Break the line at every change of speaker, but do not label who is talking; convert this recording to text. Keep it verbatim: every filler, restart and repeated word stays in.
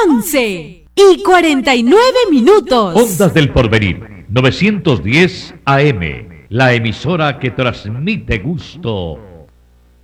once y cuarenta y nueve minutos.
Ondas del Porvenir, novecientos diez A M, la emisora que transmite gusto